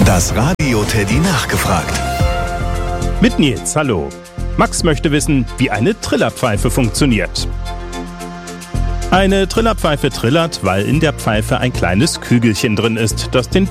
Das Radio Teddy nachgefragt. Mit Nils, hallo. Max möchte wissen, wie eine Trillerpfeife funktioniert. Eine Trillerpfeife trillert, weil in der Pfeife ein kleines Kügelchen drin ist, das den